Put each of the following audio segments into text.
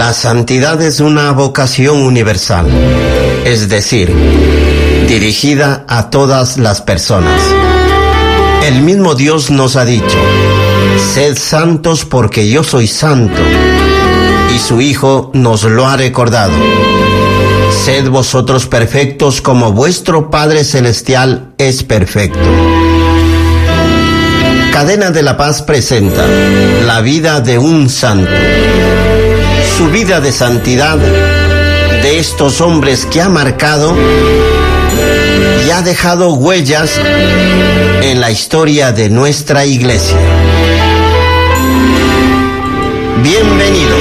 La santidad es una vocación universal, es decir, dirigida a todas las personas. El mismo Dios nos ha dicho: sed santos porque yo soy santo, y su Hijo nos lo ha recordado: sed vosotros perfectos como vuestro Padre Celestial es perfecto. Cadena de la Paz presenta la vida de un santo, su vida de santidad, de estos hombres que ha marcado y ha dejado huellas en la historia de nuestra Iglesia. Bienvenidos.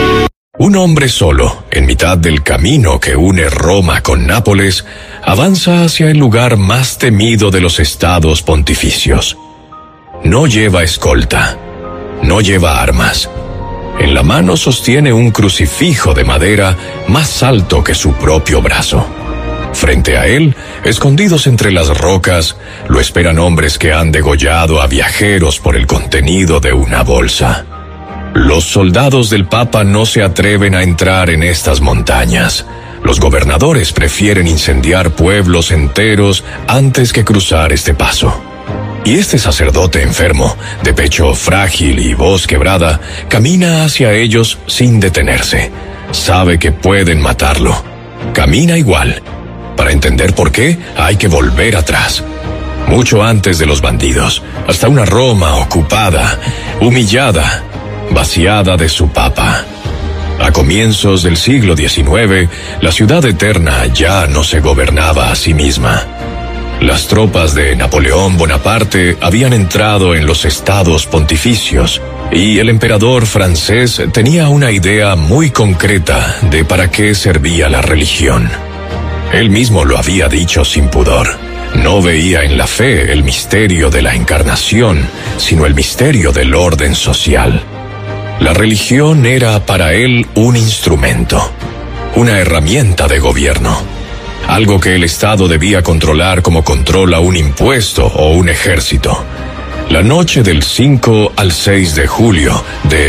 Un hombre solo, en mitad del camino que une Roma con Nápoles, avanza hacia el lugar más temido de los estados pontificios. No lleva escolta, no lleva armas. En la mano sostiene un crucifijo de madera más alto que su propio brazo. Frente a él, escondidos entre las rocas, lo esperan hombres que han degollado a viajeros por el contenido de una bolsa. Los soldados del Papa no se atreven a entrar en estas montañas. Los gobernadores prefieren incendiar pueblos enteros antes que cruzar este paso. Y este sacerdote enfermo, de pecho frágil y voz quebrada, camina hacia ellos sin detenerse. Sabe que pueden matarlo. Camina igual. Para entender por qué, hay que volver atrás. Mucho antes de los bandidos, hasta una Roma ocupada, humillada, vaciada de su Papa. A comienzos del siglo XIX, la ciudad eterna ya no se gobernaba a sí misma. Las tropas de Napoleón Bonaparte habían entrado en los estados pontificios y el emperador francés tenía una idea muy concreta de para qué servía la religión. Él mismo lo había dicho sin pudor. No veía en la fe el misterio de la encarnación, sino el misterio del orden social. La religión era para él un instrumento, una herramienta de gobierno. Algo que el Estado debía controlar como controla un impuesto o un ejército. La noche del 5 al 6 de julio de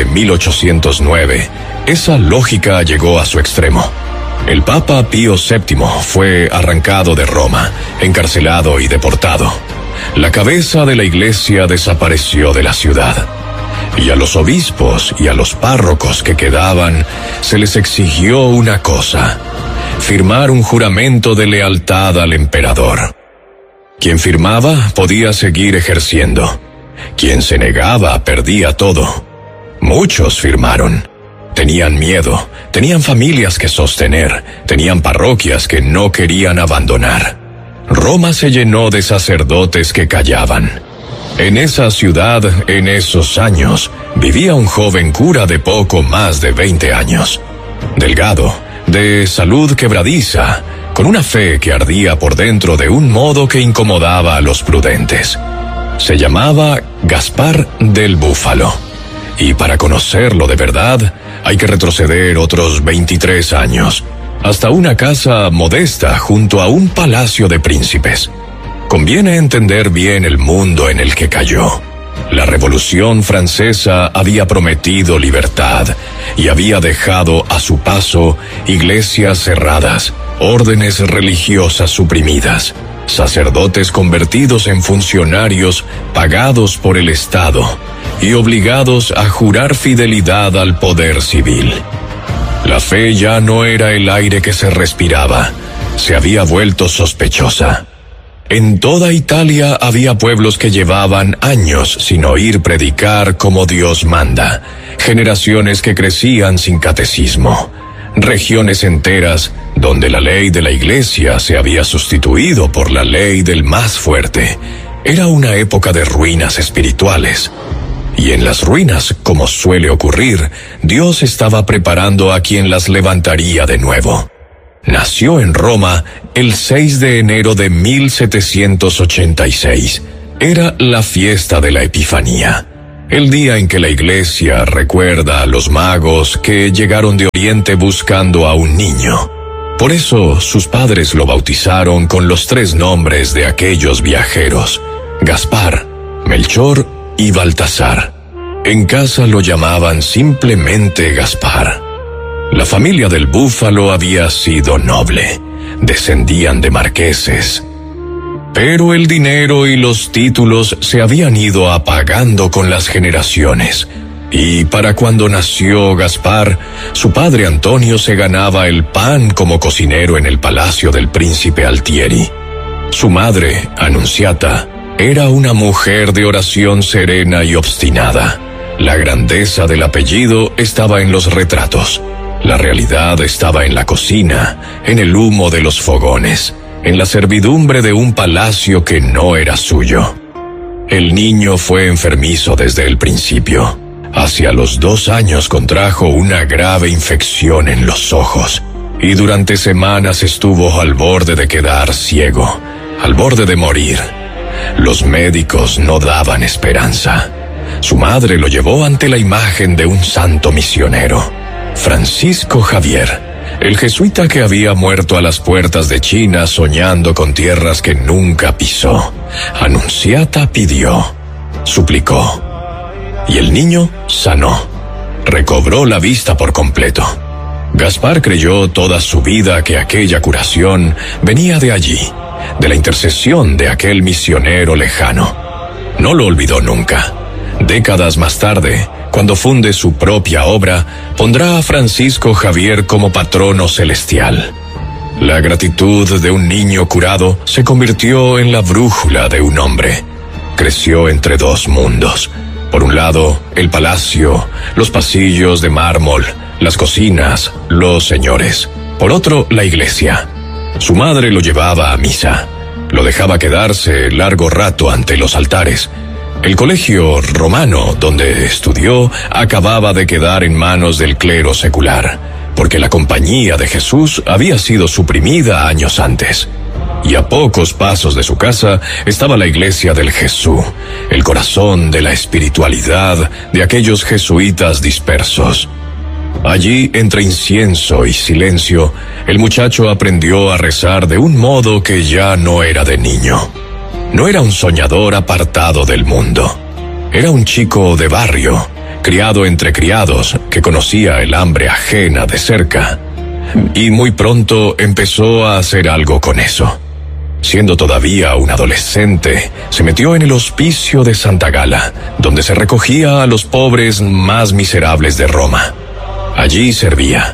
1809, esa lógica llegó a su extremo. El Papa Pío VII fue arrancado de Roma, encarcelado y deportado. La cabeza de la Iglesia desapareció de la ciudad. Y a los obispos y a los párrocos que quedaban se les exigió una cosa: firmar un juramento de lealtad al emperador. Quien firmaba podía seguir ejerciendo. Quien se negaba perdía todo. Muchos firmaron. Tenían miedo, tenían familias que sostener, tenían parroquias que no querían abandonar. Roma se llenó de sacerdotes que callaban. En esa ciudad, en esos años, vivía un joven cura de poco más de 20 años. Delgado, de salud quebradiza, con una fe que ardía por dentro de un modo que incomodaba a los prudentes. Se llamaba Gaspar del Búfalo, y para conocerlo de verdad hay que retroceder otros 23 años, hasta una casa modesta junto a un palacio de príncipes. Conviene entender bien el mundo en el que cayó. La Revolución Francesa había prometido libertad y había dejado a su paso iglesias cerradas, órdenes religiosas suprimidas, sacerdotes convertidos en funcionarios pagados por el Estado y obligados a jurar fidelidad al poder civil. La fe ya no era el aire que se respiraba, se había vuelto sospechosa. En toda Italia había pueblos que llevaban años sin oír predicar como Dios manda, generaciones que crecían sin catecismo, regiones enteras donde la ley de la Iglesia se había sustituido por la ley del más fuerte. Era una época de ruinas espirituales. Y en las ruinas, como suele ocurrir, Dios estaba preparando a quien las levantaría de nuevo. Nació en Roma el 6 de enero de 1786. Era la fiesta de la Epifanía, el día en que la Iglesia recuerda a los magos que llegaron de Oriente buscando a un niño. Por eso sus padres lo bautizaron con los 3 nombres de aquellos viajeros: Gaspar, Melchor y Baltasar. En casa lo llamaban simplemente Gaspar. La familia del Búfalo había sido noble, descendían de marqueses. Pero el dinero y los títulos se habían ido apagando con las generaciones, y para cuando nació Gaspar, su padre Antonio se ganaba el pan como cocinero en el palacio del príncipe Altieri. Su madre, Annunziata, era una mujer de oración serena y obstinada. La grandeza del apellido estaba en los retratos. La realidad estaba en la cocina, en el humo de los fogones, en la servidumbre de un palacio que no era suyo. El niño fue enfermizo desde el principio. Hacia los 2 años contrajo una grave infección en los ojos, y durante semanas estuvo al borde de quedar ciego, al borde de morir. Los médicos no daban esperanza. Su madre lo llevó ante la imagen de un santo misionero, Francisco Javier, el jesuita que había muerto a las puertas de China soñando con tierras que nunca pisó. Annunziata pidió, suplicó, y el niño sanó. Recobró la vista por completo. Gaspar creyó toda su vida que aquella curación venía de allí, de la intercesión de aquel misionero lejano. No lo olvidó nunca. Décadas más tarde, cuando funde su propia obra, pondrá a Francisco Javier como patrono celestial. La gratitud de un niño curado se convirtió en la brújula de un hombre. Creció entre 2 mundos. Por un lado, el palacio, los pasillos de mármol, las cocinas, los señores. Por otro, la iglesia. Su madre lo llevaba a misa. Lo dejaba quedarse largo rato ante los altares. El colegio romano donde estudió acababa de quedar en manos del clero secular, porque la Compañía de Jesús había sido suprimida años antes. Y a pocos pasos de su casa estaba la iglesia del Jesús, el corazón de la espiritualidad de aquellos jesuitas dispersos. Allí, entre incienso y silencio, el muchacho aprendió a rezar de un modo que ya no era de niño. No era un soñador apartado del mundo. Era un chico de barrio, criado entre criados, que conocía el hambre ajena de cerca. Y muy pronto empezó a hacer algo con eso. Siendo todavía un adolescente, se metió en el hospicio de Santa Gala, donde se recogía a los pobres más miserables de Roma. Allí servía,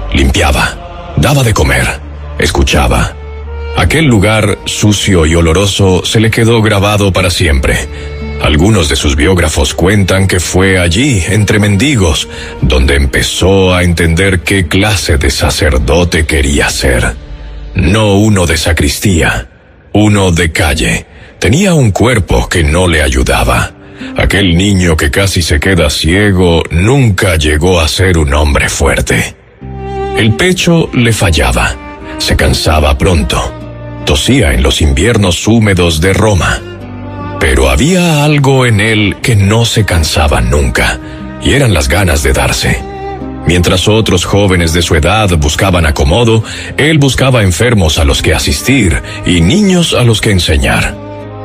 limpiaba, daba de comer, escuchaba. Aquel lugar sucio y oloroso se le quedó grabado para siempre. Algunos de sus biógrafos cuentan que fue allí, entre mendigos, donde empezó a entender qué clase de sacerdote quería ser. No uno de sacristía, uno de calle. Tenía un cuerpo que no le ayudaba. Aquel niño que casi se queda ciego nunca llegó a ser un hombre fuerte. El pecho le fallaba, se cansaba pronto. Tosía en los inviernos húmedos de Roma. Pero había algo en él que no se cansaba nunca, y eran las ganas de darse. Mientras otros jóvenes de su edad buscaban acomodo, él buscaba enfermos a los que asistir y niños a los que enseñar.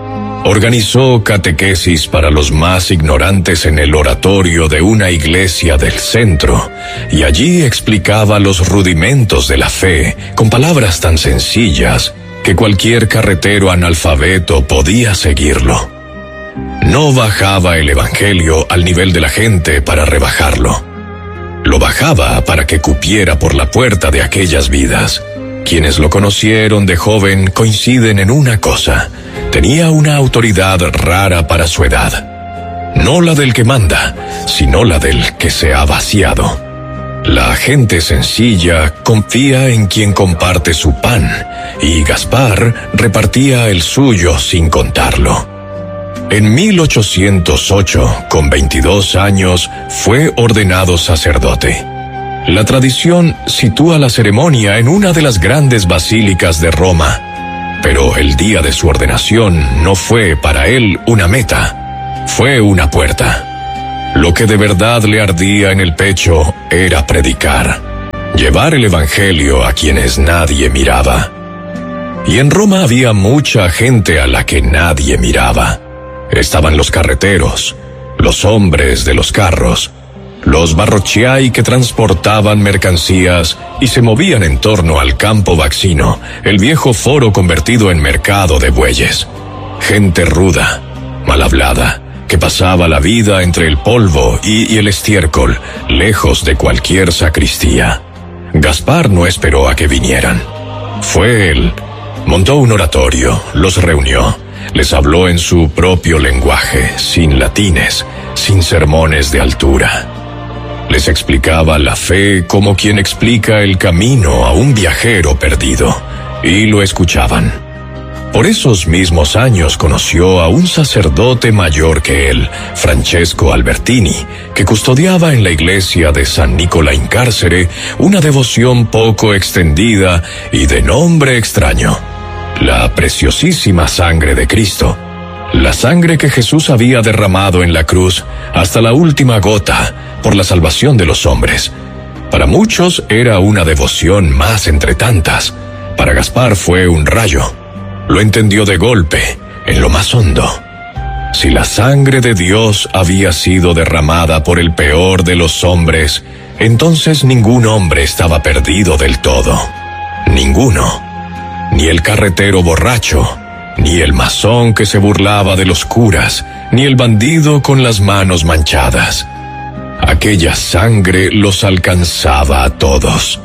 Organizó catequesis para los más ignorantes en el oratorio de una iglesia del centro, y allí explicaba los rudimentos de la fe con palabras tan sencillas que cualquier carretero analfabeto podía seguirlo. No bajaba el evangelio al nivel de la gente para rebajarlo. Lo bajaba para que cupiera por la puerta de aquellas vidas. Quienes lo conocieron de joven coinciden en una cosa: tenía una autoridad rara para su edad. No la del que manda, sino la del que se ha vaciado. La gente sencilla confía en quien comparte su pan, y Gaspar repartía el suyo sin contarlo. En 1808, con 22 años, fue ordenado sacerdote. La tradición sitúa la ceremonia en una de las grandes basílicas de Roma, pero el día de su ordenación no fue para él una meta, fue una puerta. Lo que de verdad le ardía en el pecho era predicar, llevar el evangelio a quienes nadie miraba. Y en Roma había mucha gente a la que nadie miraba. Estaban los carreteros, los hombres de los carros, Los barrocchiai que transportaban mercancías y se movían en torno al campo vaccino, el viejo foro convertido en mercado de bueyes. Gente ruda, mal hablada, que pasaba la vida entre el polvo y el estiércol, lejos de cualquier sacristía. Gaspar no esperó a que vinieran. Fue él. Montó un oratorio, los reunió, les habló en su propio lenguaje, sin latines, sin sermones de altura. Les explicaba la fe como quien explica el camino a un viajero perdido, y lo escuchaban. Por esos mismos años conoció a un sacerdote mayor que él, Francesco Albertini, que custodiaba en la iglesia de San Nicola in Carcere una devoción poco extendida y de nombre extraño: la preciosísima sangre de Cristo, la sangre que Jesús había derramado en la cruz hasta la última gota por la salvación de los hombres. Para muchos era una devoción más entre tantas. Para Gaspar fue un rayo. Lo entendió de golpe, en lo más hondo. Si la sangre de Dios había sido derramada por el peor de los hombres, entonces ningún hombre estaba perdido del todo. Ninguno. Ni el carretero borracho, ni el masón que se burlaba de los curas, ni el bandido con las manos manchadas. Aquella sangre los alcanzaba a todos.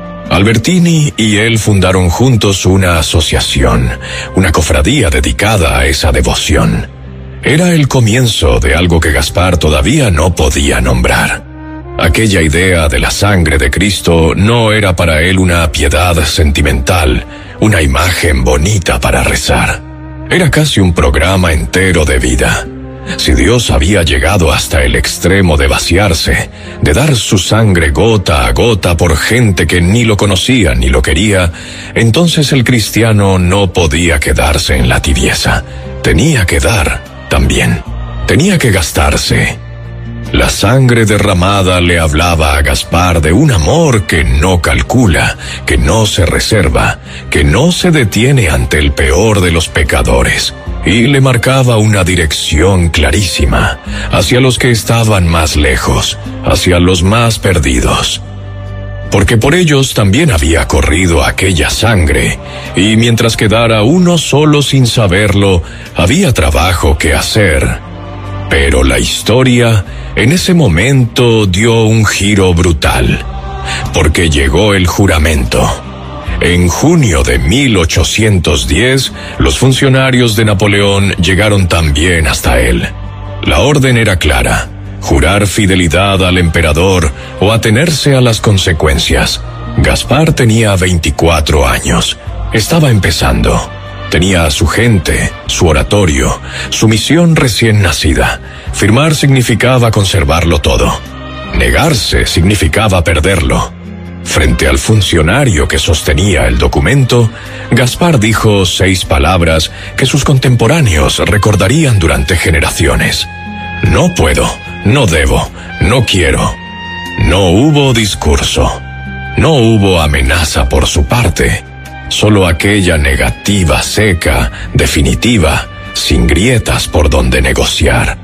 Albertini y él fundaron juntos una asociación, una cofradía dedicada a esa devoción. Era el comienzo de algo que Gaspar todavía no podía nombrar. Aquella idea de la sangre de Cristo no era para él una piedad sentimental, una imagen bonita para rezar. Era casi un programa entero de vida. Si Dios había llegado hasta el extremo de vaciarse, de dar su sangre gota a gota por gente que ni lo conocía ni lo quería, entonces el cristiano no podía quedarse en la tibieza. Tenía que dar también. Tenía que gastarse. La sangre derramada le hablaba a Gaspar de un amor que no calcula, que no se reserva, que no se detiene ante el peor de los pecadores. Y le marcaba una dirección clarísima, hacia los que estaban más lejos, hacia los más perdidos. Porque por ellos también había corrido aquella sangre, y mientras quedara uno solo sin saberlo, había trabajo que hacer. Pero la historia, en ese momento, dio un giro brutal, porque llegó el juramento. En junio de 1810, los funcionarios de Napoleón llegaron también hasta él. La orden era clara: jurar fidelidad al emperador o atenerse a las consecuencias. Gaspar tenía 24 años. Estaba empezando. Tenía a su gente, su oratorio, su misión recién nacida. Firmar significaba conservarlo todo. Negarse significaba perderlo. Frente al funcionario que sostenía el documento, Gaspar dijo 6 palabras que sus contemporáneos recordarían durante generaciones. No puedo, no debo, no quiero. No hubo discurso. No hubo amenaza por su parte. Solo aquella negativa seca, definitiva, sin grietas por donde negociar.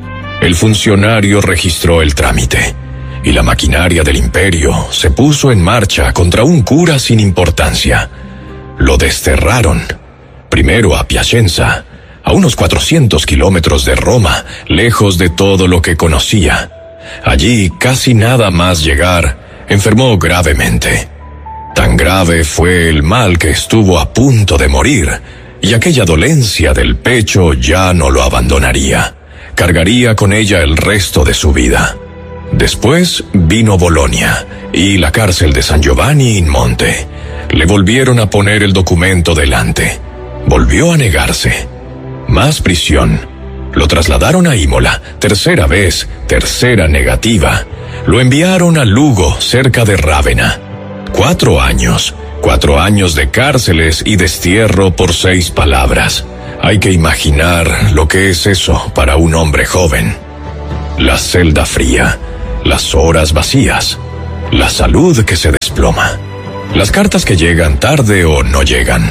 El funcionario registró el trámite, y la maquinaria del imperio se puso en marcha contra un cura sin importancia. Lo desterraron, primero a Piacenza, a unos 400 kilómetros de Roma, lejos de todo lo que conocía. Allí, casi nada más llegar, enfermó gravemente. Tan grave fue el mal que estuvo a punto de morir, y aquella dolencia del pecho ya no lo abandonaría. Cargaría con ella el resto de su vida. Después vino Bolonia y la cárcel de San Giovanni in Monte. Le volvieron a poner el documento delante. Volvió a negarse. Más prisión. Lo trasladaron a Imola, tercera vez, tercera negativa. Lo enviaron a Lugo, cerca de Rávena. 4 años. 4 años de cárceles y destierro por 6 palabras. Hay que imaginar lo que es eso para un hombre joven. La celda fría, las horas vacías, la salud que se desploma, las cartas que llegan tarde o no llegan.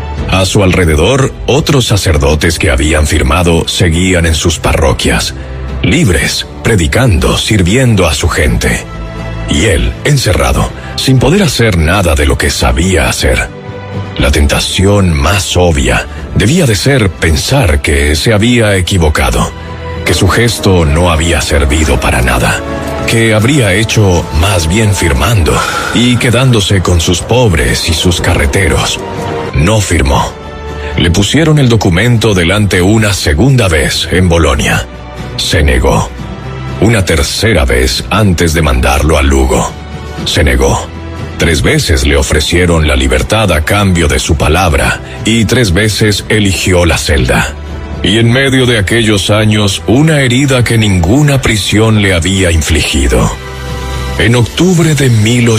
A su alrededor, otros sacerdotes que habían firmado seguían en sus parroquias. libres, predicando, sirviendo a su gente. Y él, encerrado, sin poder hacer nada de lo que sabía hacer. La tentación más obvia debía de ser pensar que se había equivocado, que su gesto no había servido para nada, que habría hecho más bien firmando y quedándose con sus pobres y sus carreteros. No firmó. Le pusieron el documento delante una segunda vez en Bolonia. Se negó. Una tercera vez antes de mandarlo a Lugo. Se negó. 3 veces le ofrecieron la libertad a cambio de su palabra y 3 veces eligió la celda. Y en medio de aquellos años, una herida que ninguna prisión le había infligido. En octubre de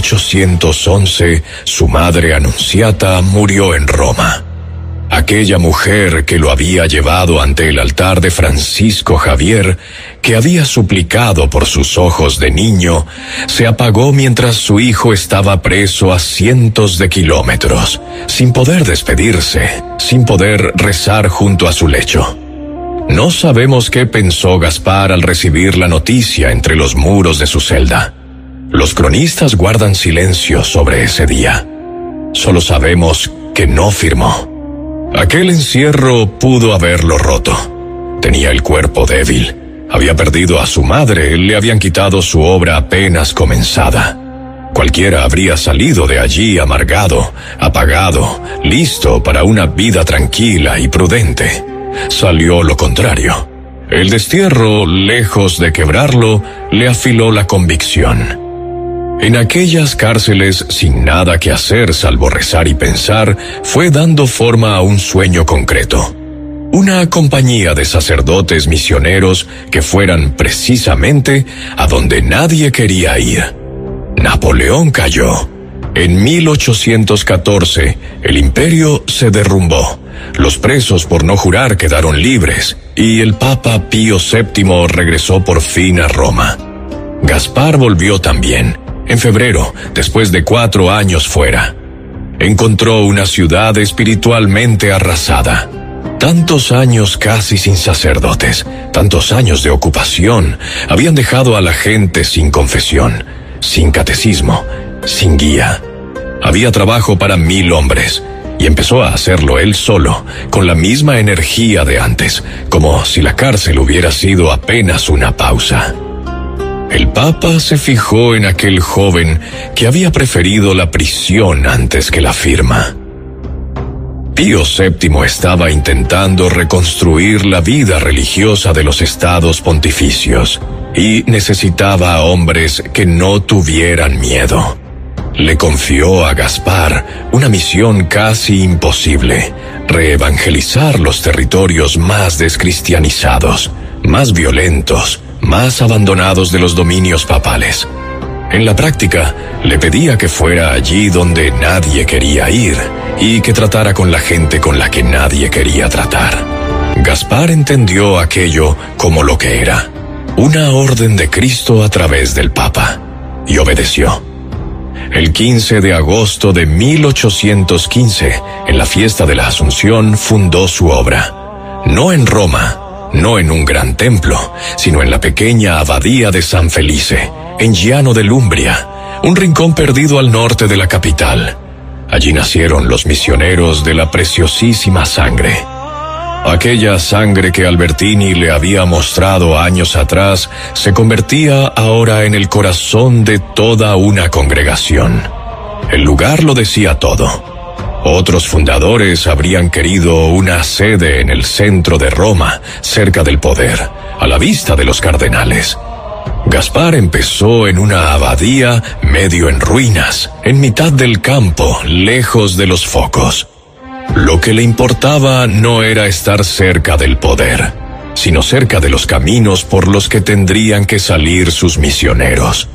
1811, su madre Annunziata murió en Roma. Aquella mujer que lo había llevado ante el altar de Francisco Javier, que había suplicado por sus ojos de niño, se apagó mientras su hijo estaba preso a cientos de kilómetros, sin poder despedirse, sin poder rezar junto a su lecho. No sabemos qué pensó Gaspar al recibir la noticia entre los muros de su celda. Los cronistas guardan silencio sobre ese día. Solo sabemos que no firmó. Aquel encierro pudo haberlo roto. Tenía el cuerpo débil. Había perdido a su madre, le habían quitado su obra apenas comenzada. Cualquiera habría salido de allí amargado, apagado, listo para una vida tranquila y prudente. Salió lo contrario. El destierro, lejos de quebrarlo, le afiló la convicción. En aquellas cárceles, sin nada que hacer salvo rezar y pensar, fue dando forma a un sueño concreto. Una compañía de sacerdotes misioneros que fueran precisamente a donde nadie quería ir. Napoleón cayó. En 1814, el imperio se derrumbó. Los presos por no jurar quedaron libres, y el Papa Pío VII regresó por fin a Roma. Gaspar volvió también. En febrero, después de 4 años fuera, encontró una ciudad espiritualmente arrasada. Tantos años casi sin sacerdotes, tantos años de ocupación, habían dejado a la gente sin confesión, sin catecismo, sin guía. Había trabajo para 1000 hombres, y empezó a hacerlo él solo, con la misma energía de antes, como si la cárcel hubiera sido apenas una pausa. El Papa se fijó en aquel joven que había preferido la prisión antes que la firma. Pío VII estaba intentando reconstruir la vida religiosa de los estados pontificios y necesitaba a hombres que no tuvieran miedo. Le confió a Gaspar una misión casi imposible: reevangelizar los territorios más descristianizados, más violentos, más abandonados de los dominios papales. En la práctica, le pedía que fuera allí donde nadie quería ir y que tratara con la gente con la que nadie quería tratar. Gaspar entendió aquello como lo que era: una orden de Cristo a través del Papa, y obedeció. El 15 de agosto de 1815, en la fiesta de la Asunción, fundó su obra. No en Roma, no en un gran templo, sino en la pequeña abadía de San Felice, en Giano de Lumbria, un rincón perdido al norte de la capital. Allí nacieron los misioneros de la preciosísima sangre. Aquella sangre que Albertini le había mostrado años atrás se convertía ahora en el corazón de toda una congregación. El lugar lo decía todo. Otros fundadores habrían querido una sede en el centro de Roma, cerca del poder, a la vista de los cardenales. Gaspar empezó en una abadía medio en ruinas, en mitad del campo, lejos de los focos. Lo que le importaba no era estar cerca del poder, sino cerca de los caminos por los que tendrían que salir sus misioneros.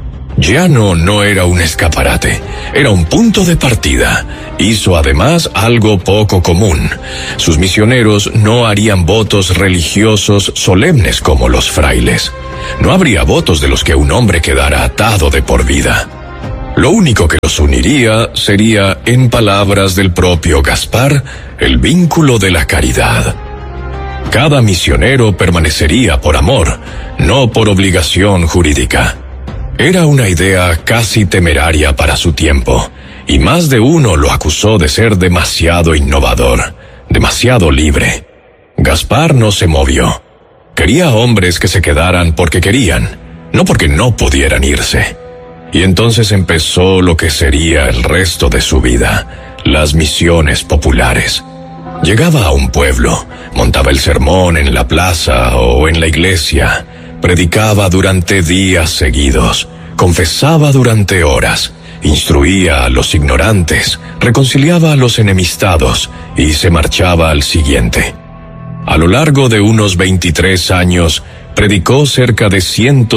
Giano no era un escaparate, era un punto de partida. Hizo además algo poco común: sus misioneros no harían votos religiosos solemnes como los frailes. No habría votos de los que un hombre quedara atado de por vida. Lo único que los uniría sería, en palabras del propio Gaspar, el vínculo de la caridad. Cada misionero permanecería por amor, no por obligación jurídica. Era una idea casi temeraria para su tiempo, y más de uno lo acusó de ser demasiado innovador, demasiado libre. Gaspar no se movió. Quería hombres que se quedaran porque querían, no porque no pudieran irse. Y entonces empezó lo que sería el resto de su vida, las misiones populares. Llegaba a un pueblo, montaba el sermón en la plaza o en la iglesia, predicaba durante días seguidos, confesaba durante horas, instruía a los ignorantes, reconciliaba a los enemistados y se marchaba al siguiente. A lo largo de unos 23 años, predicó cerca de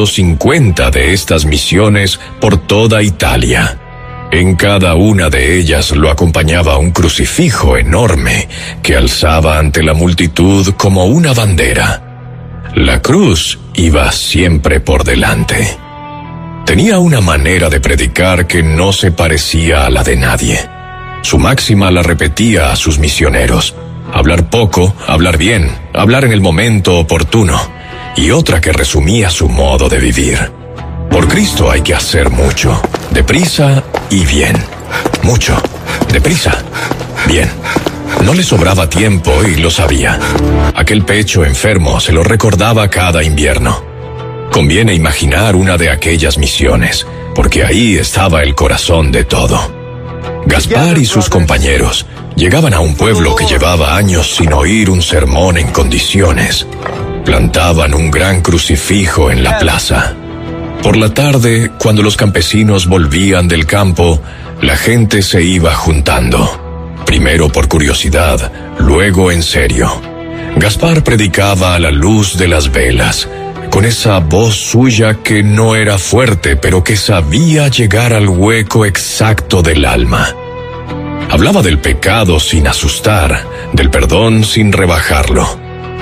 150 de estas misiones por toda Italia. En cada una de ellas lo acompañaba un crucifijo enorme que alzaba ante la multitud como una bandera. La cruz iba siempre por delante. Tenía una manera de predicar que no se parecía a la de nadie. Su máxima la repetía a sus misioneros: hablar poco, hablar bien, hablar en el momento oportuno, y otra que resumía su modo de vivir: por Cristo hay que hacer mucho, deprisa y bien. Mucho, deprisa, bien. No le sobraba tiempo y lo sabía. Aquel pecho enfermo se lo recordaba cada invierno. Conviene imaginar una de aquellas misiones, porque ahí estaba el corazón de todo. Gaspar y sus compañeros llegaban a un pueblo que llevaba años sin oír un sermón en condiciones. Plantaban un gran crucifijo en la plaza. Por la tarde, cuando los campesinos volvían del campo, la gente se iba juntando. Primero por curiosidad, luego en serio. Gaspar predicaba a la luz de las velas, con esa voz suya que no era fuerte, pero que sabía llegar al hueco exacto del alma. Hablaba del pecado sin asustar, del perdón sin rebajarlo.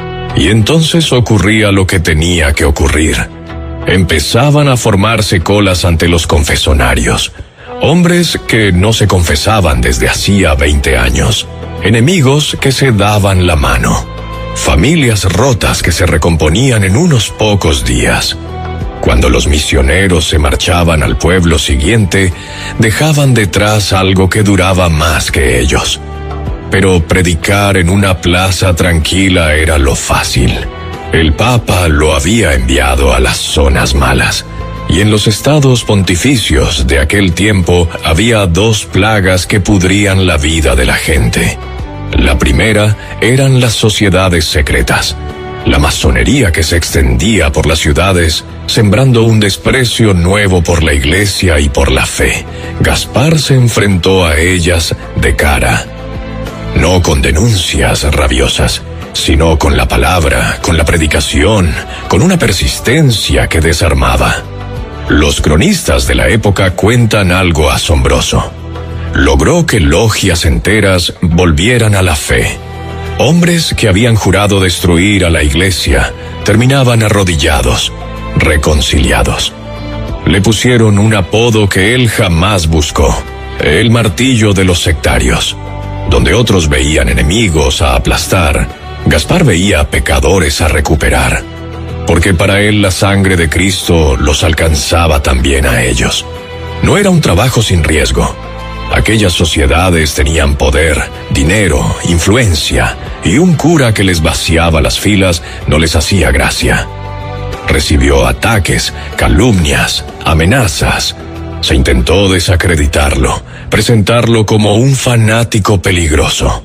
Y entonces ocurría lo que tenía que ocurrir. Empezaban a formarse colas ante los confesonarios. Hombres que no se confesaban desde hacía 20 años. Enemigos que se daban la mano. Familias rotas que se recomponían en unos pocos días. Cuando los misioneros se marchaban al pueblo siguiente, dejaban detrás algo que duraba más que ellos. Pero predicar en una plaza tranquila era lo fácil. El Papa lo había enviado a las zonas malas, y en los estados pontificios de aquel tiempo había 2 plagas que pudrían la vida de la gente. La primera eran las sociedades secretas, la masonería que se extendía por las ciudades, sembrando un desprecio nuevo por la iglesia y por la fe. Gaspar se enfrentó a ellas de cara, no con denuncias rabiosas, sino con la palabra, con la predicación, con una persistencia que desarmaba. Los cronistas de la época cuentan algo asombroso. Logró que logias enteras volvieran a la fe. Hombres que habían jurado destruir a la iglesia terminaban arrodillados, reconciliados. Le pusieron un apodo que él jamás buscó: el martillo de los sectarios. Donde otros veían enemigos a aplastar, Gaspar veía pecadores a recuperar, porque para él la sangre de Cristo los alcanzaba también a ellos. No era un trabajo sin riesgo. Aquellas sociedades tenían poder, dinero, influencia, y un cura que les vaciaba las filas no les hacía gracia. Recibió ataques, calumnias, amenazas. Se intentó desacreditarlo, presentarlo como un fanático peligroso.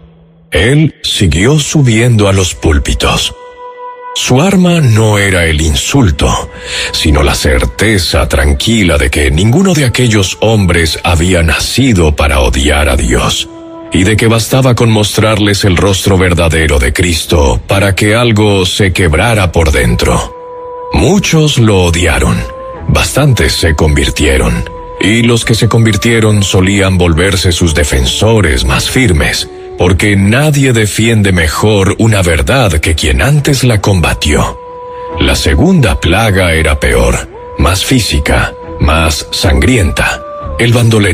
Él siguió subiendo a los púlpitos. Su arma no era el insulto, sino la certeza tranquila de que ninguno de aquellos hombres había nacido para odiar a Dios, y de que bastaba con mostrarles el rostro verdadero de Cristo para que algo se quebrara por dentro. Muchos lo odiaron, bastantes se convirtieron, y los que se convirtieron solían volverse sus defensores más firmes, porque nadie defiende mejor una verdad que quien antes la combatió. La segunda plaga era peor, más física, más sangrienta: el bandolerismo.